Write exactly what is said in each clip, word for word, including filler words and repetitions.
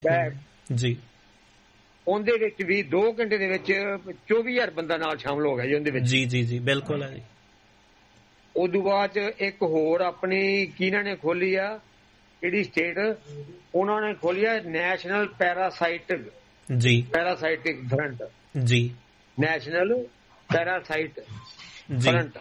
ਜੀ ਉਹਦੇ ਵਿੱਚ ਵੀ ਦੋ ਘੰਟੇ ਦੇ ਵਿੱਚ ਚੌਵੀ ਹਜ਼ਾਰ ਬੰਦਾ ਨਾਲ ਸ਼ਾਮਲ ਹੋ ਗਿਆ ਜੀ ਉਹਦੇ ਵਿੱਚ। ਜੀ ਜੀ ਜੀ ਬਿਲਕੁਲ ਹੈ ਜੀ। ਉਦੋਂ ਬਾਅਦ ਇੱਕ ਹੋਰ ਆਪਣੀ ਕਿਹਨਾਂ ਨੇ ਖੋਲੀ ਆ ਕਿਹੜੀ ਸਟੇਟ, ਉਹਨਾਂ ਨੇ ਖੋਲੀ ਆ ਨੈਸ਼ਨਲ ਪੈਰਾਸਾਈਟਿਕ ਜੀ ਪੈਰਾਸਾਈਟਿਕ ਫਰੰਟ ਜੀ ਨੈਸ਼ਨਲ ਪੈਰਾਸਾਈਟ ਫਰੰਟ।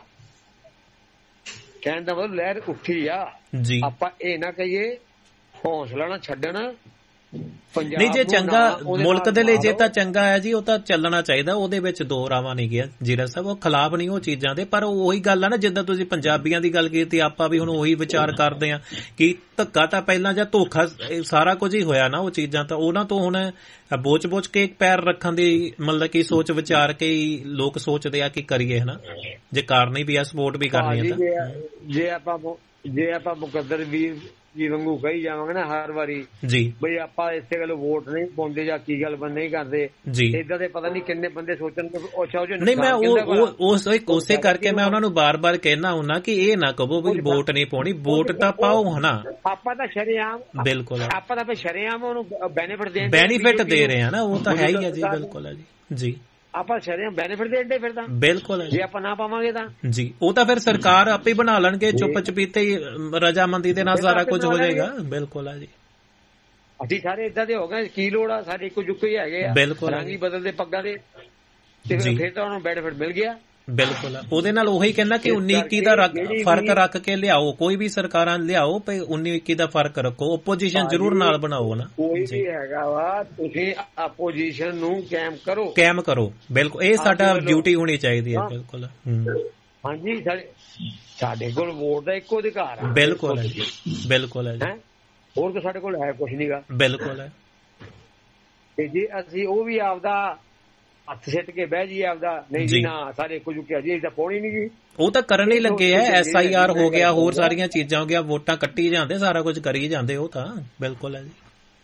ਕਹਿਣ ਦਾ ਮਤਲਬ ਲਹਿਰ ਉੱਠੀ ਆ ਜੀ। ਆਪਾਂ ਇਹ ਨਾ ਕਹੀਏ ਹੌਸਲਾ ਨਾ ਛੱਡਣ। ਨਹੀਂ ਜੇ ਚੰਗਾ ਮੁਲਕ ਦੇ ਲਈ ਜੇ ਤਾਂ ਚੰਗਾ ਹੈ ਜੀ ਉਹ ਤਾਂ ਚੱਲਣਾ ਚਾਹੀਦਾ, ਉਹਦੇ ਵਿੱਚ ਦੋ ਰਾਵਾਂ ਨਹੀਂ ਗਿਆ ਜੀਰਾ ਸਾਹਿਬ, ਉਹ ਖਿਲਾਫ ਨਹੀਂ ਉਹ ਚੀਜ਼ਾਂ ਦੇ। ਪਰ ਉਹੀ ਗੱਲ ਆ ਨਾ ਜਿੱਦਾਂ ਤੁਸੀਂ ਪੰਜਾਬੀਆਂ ਦੀ ਗੱਲ ਕੀਤੀ, ਆਪਾਂ ਵੀ ਹੁਣ ਉਹੀ ਵਿਚਾਰ ਕਰਦੇ ਆ ਕਿ ਧੱਕਾ ਤਾਂ ਪਹਿਲਾਂ ਜਾਂ ਧੋਖਾ ਸਾਰਾ ਕੁਝ ਹੀ ਹੋਇਆ ਨਾ, ਉਹ ਚੀਜ਼ਾਂ ਤਾਂ ਉਹਨਾਂ ਤੋਂ ਹੁਣ ਬੋਚ ਬੋਚ ਕੇ ਇੱਕ ਪੈਰ ਰੱਖਣ ਦੀ ਮਤਲਬ ਕਿ ਸੋਚ ਵਿਚਾਰ ਕੇ ਲੋਕ ਸੋਚਦੇ ਆ ਕਿ ਕਰੀਏ ਹਨਾ, ਜੇ ਕਰਨੀ ਵੀ ਆ ਸਪੋਰਟ ਵੀ ਕਰਨੀ ਆ ਤਾਂ। ਜੇ ਆਪਾਂ ਜੇ ਆਪਾਂ ਮੁਕੱਦਰ ਵੀਰ ਜੀ ਵਾਂਗੂ ਕਹੀ ਜਾਵਾਂਗੇ ਨਾ ਹਰ ਵਾਰੀ ਜੀ ਬਈ ਆਪਾਂ ਇਸੇ ਗੱਲ ਵੋਟ ਨਹੀਂ ਪਾਉਂਦੇ ਜਾਂ ਕੀ ਗੱਲ ਬੰਦ ਨਹੀਂ ਕਰਦੇ ਜੀ, ਏਦਾਂ ਦੇ ਪਤਾ ਨਹੀਂ ਕਿੰਨੇ ਬੰਦੇ ਸੋਚਣਗੇ। ਨਹੀਂ ਮੈਂ ਉਸ ਉਸੇ ਕਰਕੇ ਮੈਂ ਉਹਨਾਂ ਨੂੰ ਬਾਰ-ਬਾਰ ਕਹਿਣਾ ਹੁੰਨਾ ਕਿ ਇਹ ਨਾ ਕਹੋ ਵੀ ਵੋਟ ਨਹੀਂ ਪਾਉਣੀ, ਵੋਟ ਤਾਂ ਪਾਓ ਹਨਾ। ਆਪਾਂ ਤਾਂ ਸ਼ਰੇਆਮ ਬਿਲਕੁਲ ਆਪਾਂ ਤਾਂ ਸ਼ਰੇਆਮ ਉਹਨੂੰ ਬੈਨੀਫਿਟ ਦੇ ਬੈਨੀਫਿਟ ਦੇ ਰਹੇ ਆ ਨਾ, ਉਹ ਤਾਂ ਹੈ ਹੀ ਹੈ ਜੀ। ਬਿਲਕੁਲ ਹੈ ਜੀ ਜੀ ਆਪਾਂ ਸ਼ਰੇਆਮ ਬੈਨੀਫਿਟ ਦੇਂਦੇ ਫਿਰ ਤਾਂ ਬਿਲਕੁਲ ਜੇ ਆਪਾਂ ਨਾ ਪਾਵਾਂਗੇ ਤਾਂ ਜੀ ਉਹ ਤਾਂ ਫਿਰ ਸਰਕਾਰ ਆਪੇ ਬਣਾ ਲੈਣਗੇ, ਚੁੱਪ ਚਪੀਤੇ ਹੀ ਰਜਾਮੰਦੀ ਦੇ ਨਾਲ ਸਾਰਾ ਕੁਝ ਹੋ ਜਾਏਗਾ। ਬਿਲਕੁਲ ਹੈ ਜੀ। ਅਸੀਂ ਸਾਰੇ ਏਦਾਂ ਦੇ ਹੋ ਗਏ, ਕੀ ਲੋੜ ਆ, ਸਾਰੇ ਇੱਕੋ ਜੁੱਕੇ ਹੀ ਹੈਗੇ ਆ, ਰੰਗ ਹੀ ਬਦਲਦੇ ਪੱਗਾਂ ਦੇ, ਤੇ ਫਿਰ ਤਾਂ ਉਹਨੂੰ ਬੈਨੀਫਿਟ ਮਿਲ ਗਿਆ। ਬਿਲਕੁਲ ਉਹਦੇ ਨਾਲ ਉਹੀ ਕਹਿੰਦਾ ਕਿ ਉੱਨੀ ਇੱਕੀ ਦਾ ਫਰਕ ਰੱਖ ਕੇ ਲਿਆਓ, ਕੋਈ ਵੀ ਸਰਕਾਰਾਂ ਲਿਆਓ ਪਰ ਉੱਨੀ ਇੱਕੀ ਦਾ ਫਰਕ ਰੱਖੋ, ਓਪੋਜੀਸ਼ਨ ਜ਼ਰੂਰ ਨਾਲ ਬਣਾਓ ਨਾ। ਕੋਈ ਵੀ ਹੈਗਾ ਵਾ ਤੁਸੀਂ ਆਪੋਜੀਸ਼ਨ ਨੂੰ ਕਾਇਮ ਕਰੋ ਕਾਇਮ ਕਰੋ। ਬਿਲਕੁਲ ਇਹ ਸਾਡਾ ਡਿਊਟੀ ਹੋਣੀ ਚਾਹੀਦੀ ਹੈ। ਬਿਲਕੁਲ ਹਾਂਜੀ ਸਾਡੇ ਕੋਲ ਵੋਟ ਦਾ ਇੱਕੋ ਅਧਿਕਾਰ ਹੈ। ਬਿਲਕੁਲ ਹੈ ਜੀ ਬਿਲਕੁਲ ਹੈ ਜੀ, ਹੋਰ ਤਾਂ ਸਾਡੇ ਕੋਲ ਹੈ ਕੁਛ ਨੀ ਗਾ। ਬਿਲਕੁਲ ਹੈ। ਤੇ ਜੇ ਅਸੀਂ ਉਹ ਵੀ ਆਪਦਾ ਹੱਥ ਸਿੱਟ ਕੇ ਬਹਿ ਜੀ ਆਪਦਾ ਨਹੀਂ ਜੀ ਨਾ ਸਾਰੇ ਕੁਝ ਕਿਹਾ ਜੀ ਤਾਂ ਪਾਉਣੀ ਨਹੀਂ ਜੀ, ਉਹ ਤਾਂ ਕਰਨ ਹੀ ਲੱਗੇ ਆ। ਐਸ ਆਈ ਆਰ ਹੋ ਗਿਆ, ਹੋਰ ਸਾਰੀਆਂ ਚੀਜ਼ਾਂ ਹੋ ਗਿਆ, ਵੋਟਾਂ ਕੱਟੀ ਜਾਂਦੇ, ਸਾਰਾ ਕੁਝ ਕਰੀ ਜਾਂਦੇ ਉਹ ਤਾਂ। ਬਿਲਕੁਲ ਹੈ ਜੀ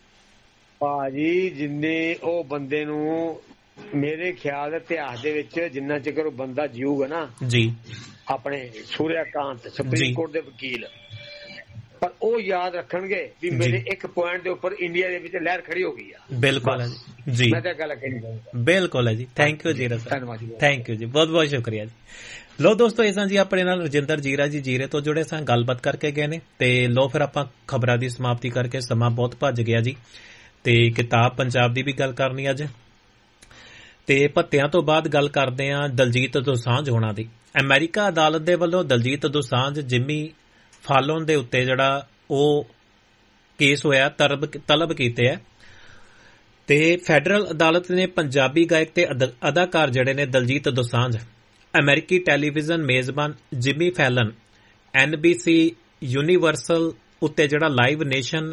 ਭਾਜੀ। ਜਿੰਨੇ ਉਹ ਬੰਦੇ ਨੂੰ ਮੇਰੇ ਖਿਆਲ ਇਤਿਹਾਸ ਦੇ ਵਿੱਚ ਜਿੰਨਾ ਚਿਰ ਉਹ ਬੰਦਾ ਜੀਊਗਾ ਨਾ ਜੀ, ਆਪਣੇ ਸੂਰਿਆਕਾਂਤ ਸੁਪਰੀਮ ਕੋਰਟ ਦੇ ਵਕੀਲ, ਪਰ ਉਹ ਯਾਦ ਰੱਖਣਗੇ ਵੀ ਮੇਰੇ ਇੱਕ ਪੁਆਇੰਟ ਦੇ ਉੱਪਰ ਇੰਡੀਆ ਦੇ ਵਿੱਚ ਲਹਿਰ ਖੜੀ ਹੋ ਗਈ ਆ। ਬਿਲਕੁਲ ਹੈ ਜੀ, ਮੈਂ ਤਾਂ ਗੱਲ ਕਹਿਣੀ ਚਾਹੁੰਦਾ। ਬਿਲਕੁਲ ਹੈ ਜੀ। ਥੈਂਕ ਯੂ ਜੀਰਾ ਸਾਹਿਬ, ਧੰਨਵਾਦ ਜੀ, ਥੈਂਕ ਯੂ ਜੀ, ਬਹੁਤ ਬਹੁਤ ਸ਼ੁਕਰੀਆ ਜੀ। ਲੋ ਦੋਸਤੋ ਇਹ ਸਾਂ ਜੀ ਆਪਣੇ ਨਾਲ ਰਜਿੰਦਰ ਜੀਰਾ ਜੀ ਜੀਰੇ ਤੋਂ ਜੁੜੇ ਸਾਂ, ਗੱਲਬਾਤ ਕਰਕੇ ਗਏ ਨੇ। ਤੇ ਲੋ ਫਿਰ ਆਪਾਂ ਖਬਰਾਂ ਦੀ ਸਮਾਪਤੀ ਕਰਕੇ, ਸਮਾਂ ਬਹੁਤ ਭੱਜ ਗਿਆ ਜੀ, ਤੇ ਕਿਤਾਬ ਪੰਜਾਬ ਦੀ ਵੀ ਗੱਲ ਕਰਨੀ ਅੱਜ, ਤੇ ਭੱਤਿਆਂ ਤੋਂ ਬਾਅਦ ਗੱਲ ਕਰਦੇ ਆਂ ਦਲਜੀਤ ਦੋਸਾਂਝ ਹੋਣਾ ਦੀ। ਅਮਰੀਕਾ ਅਦਾਲਤ ਦੇ ਵੱਲੋਂ ਦਲਜੀਤ ਦੋਸਾਂਝ ਜਿੰਮੀ ਫਾਲੋਨ ਦੇ ਉੱਤੇ ਜਿਹੜਾ ਉਹ ਕੇਸ ਹੋਇਆ ਤਲਬ ਤਲਬ ਕੀਤੇ ਹੈ, ਤੇ ਫੈਡਰਲ ਅਦਾਲਤ ਨੇ ਪੰਜਾਬੀ ਗਾਇਕ ਤੇ ਅਦਾਕਾਰ ਜਿਹੜੇ ਨੇ ਦਲਜੀਤ ਦੋਸਾਂਝ, ਅਮਰੀਕੀ ਟੈਲੀਵਿਜ਼ਨ ਮੇਜ਼ਬਾਨ ਜਿਮੀ fallen, N B C universal ਉੱਤੇ ਜਿਹੜਾ ਲਾਈਵ ਨੇਸ਼ਨ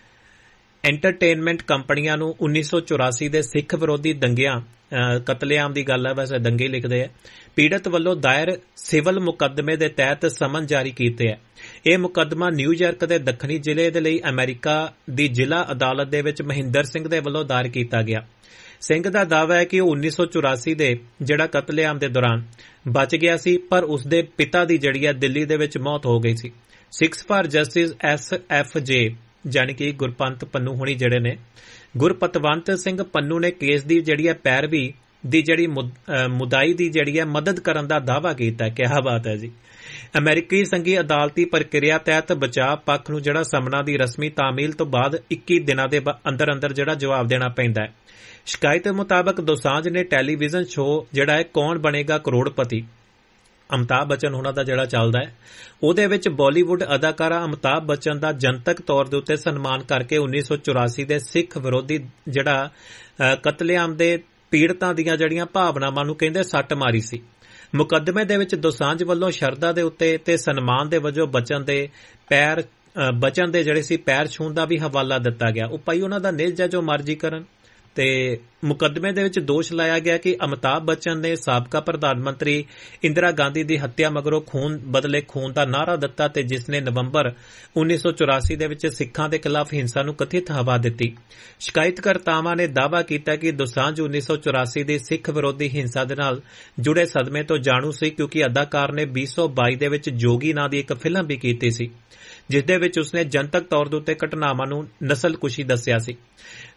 ਐਂਟਰਟੇਨਮੈਂਟ ਕੰਪਨੀਆਂ ਨੂੰ ਉੱਨੀ ਸੌ ਚੁਰਾਸੀ ਦੇ ਸਿੱਖ ਵਿਰੋਧੀ ਦੰਗਿਆਂ ਕਤਲੇਆਮ ਦੀ ਗੱਲ ਹੈ, ਵੈਸੇ ਦੰਗੇ ਲਿਖਦੇ ਆ, ਪੀੜਤ ਵੱਲੋਂ ਦਾਇਰ ਸਿਵਲ ਮੁਕੱਦਮੇ ਦੇ ਤਹਿਤ ਸਮਨ ਜਾਰੀ ਕੀਤੇ ਹੈ। ਇਹ ਮੁਕੱਦਮਾ ਨਿਊਯਾਰਕ ਦੇ ਦੱਖਣੀ ਜ਼ਿਲ੍ਹੇ ਦੇ ਲਈ ਅਮਰੀਕਾ ਦੀ ਜ਼ਿਲ੍ਹਾ ਅਦਾਲਤ ਦੇ ਵਿੱਚ ਮਹਿੰਦਰ ਸਿੰਘ ਦੇ ਵੱਲੋਂ ਦਾਇਰ ਕੀਤਾ ਗਿਆ। ਸਿੰਘ ਦਾ ਦਾਅਵਾ ਹੈ ਕਿ ਉਹ ਉੱਨੀ ਸੌ ਚੁਰਾਸੀ ਦੇ ਜਿਹੜਾ ਕਤਲੇਆਮ ਦੇ ਦੌਰਾਨ ਬਚ ਗਿਆ ਸੀ, ਪਰ ਉਸ ਦੇ ਪਿਤਾ ਦੀ ਜਿਹੜੀ ਹੈ ਦਿੱਲੀ ਦੇ ਵਿੱਚ ਮੌਤ ਹੋ ਗਈ ਸੀ। Six for justice S F J ਜਾਣੀ ਕਿ ਗੁਰਪੰਤ ਪੰਨੂ ਹੋਣੀ ਜਿਹੜੇ ਨੇ, ਗੁਰਪਤਵੰਤ ਸਿੰਘ ਪੰਨੂ ਨੇ ਕੇਸ ਦੀ ਜਿਹੜੀ ਹੈ ਪੈਰਵੀ ਦੀ ਜਿਹੜੀ ਮੁਦਾਈ ਦੀ ਜਿਹੜੀ ਹੈ ਮਦਦ ਕਰਨ ਦਾ ਦਾਅਵਾ ਕੀਤਾ। ਕਿਆ ਬਾਤ ਹੈ ਜੀ। ਅਮਰੀਕੀ ਸੰਘੀ ਅਦਾਲਤੀ ਪ੍ਰਕਿਰਿਆ ਤਹਿਤ ਬਚਾਅ ਪੱਖ ਨੂੰ ਜਿਹੜਾ ਸਮਨਾਂ ਦੀ ਰਸਮੀ ਤਾਮੀਲ ਤੋਂ ਬਾਅਦ ਇੱਕੀ ਦਿਨਾਂ ਦੇ ਅੰਦਰ ਅੰਦਰ ਜਿਹੜਾ ਜਵਾਬ ਦੇਣਾ ਪੈਂਦਾ ਹੈ। ਸ਼ਿਕਾਇਤ ਮੁਤਾਬਕ ਦੋਸਾਂਝ ਨੇ ਟੈਲੀਵਿਜ਼ਨ ਸ਼ੋਅ ਜਿਹੜਾ ਹੈ ਕੌਣ ਬਣੇਗਾ ਕਰੋੜਪਤੀ, ਅਮਿਤਾਭ ਬੱਚਨ ਉਹਨਾਂ ਦਾ ਜਿਹੜਾ ਚੱਲਦਾ ਹੈ, ਉਹਦੇ ਵਿੱਚ ਬਾਲੀਵੁੱਡ ਅਦਾਕਾਰਾ ਅਮਿਤਾਭ ਬੱਚਨ ਦਾ ਜਨਤਕ ਤੌਰ ਦੇ ਉੱਤੇ ਸਨਮਾਨ ਕਰਕੇ ਉੱਨੀ ਸੌ ਚੁਰਾਸੀ ਦੇ ਸਿੱਖ ਵਿਰੋਧੀ ਜਿਹੜਾ ਕਤਲੇਆਮ ਦੇ ਪੀੜਤਾਂ ਦੀਆਂ ਜਿਹੜੀਆਂ ਭਾਵਨਾਵਾਂ ਨੂੰ ਕਹਿੰਦੇ ਸੱਟ ਮਾਰੀ ਸੀ। ਮੁਕੱਦਮੇ ਦੇ ਵਿੱਚ ਦੋਸਾਂਝ ਵੱਲੋਂ ਸ਼ਰਧਾ ਦੇ ਉੱਤੇ ਤੇ ਸਨਮਾਨ ਦੇ ਵਜੋਂ ਬਚਨ ਦੇ ਪੈਰ ਬਚਨ ਦੇ ਜਿਹੜੇ ਸੀ ਪੈਰ ਛੂਹਣ ਦਾ ਵੀ ਹਵਾਲਾ ਦਿੱਤਾ ਗਿਆ। ਉਹ ਭਾਈ ਉਹਨਾਂ ਦਾ ਨਿੱਜ ਹੈ ਜੋ ਮਰਜ਼ੀ ਕਰਨ। ਤੇ ਮੁਕੱਦਮੇ ਦੇ ਵਿੱਚ ਦੋਸ਼ ਲਾਇਆ ਗਿਆ ਕਿ ਅਮਿਤਾਭ ਬੱਚਨ ਨੇ ਸਾਬਕਾ ਪ੍ਰਧਾਨ ਮੰਤਰੀ ਇੰਦਰਾ ਗਾਂਧੀ ਦੀ ਹੱਤਿਆ ਮਗਰੋਂ ਖੂਨ ਬਦਲੇ ਖੂਨ ਦਾ ਨਾਅਰਾ ਦਿੱਤਾ, ਤੇ ਜਿਸ ਨੇ ਨਵੰਬਰ ਉੱਨੀ ਸੌ ਚੁਰਾਸੀ ਦੇ ਵਿੱਚ ਸਿੱਖਾਂ ਦੇ ਖਿਲਾਫ ਹਿੰਸਾ ਨੂੰ ਕਥਿਤ ਹਵਾ ਦਿੱਤੀ। ਸ਼ਿਕਾਇਤਕਰਤਾਵਾਂ ਨੇ ਦਾਅਵਾ ਕੀਤਾ ਕਿ ਦੋਸਾਂਝ ਉੱਨੀ ਸੌ ਚੁਰਾਸੀ ਦੀ ਸਿੱਖ ਵਿਰੋਧੀ ਹਿੰਸਾ ਦੇ ਨਾਲ ਜੁੜੇ ਸਦਮੇ ਤੋਂ ਜਾਣੂ ਸੀ, ਕਿਉਂਕਿ ਅਦਾਕਾਰ ਨੇ ਵੀਹ ਸੌ ਬਾਈ ਦੇ ਵਿੱਚ ਜੋਗੀ ਨਾਂ ਦੀ ਇੱਕ ਫਿਲਮ ਵੀ ਕੀਤੀ ਸੀ, ਜਿਸ ਦੇ ਵਿੱਚ ਉਸਨੇ ਜਨਤਕ ਤੌਰ ਦੇ ਉੱਤੇ ਘਟਨਾਵਾਂ ਨੂੰ ਨਸਲਕੁਸ਼ੀ ਦੱਸਿਆ ਸੀ।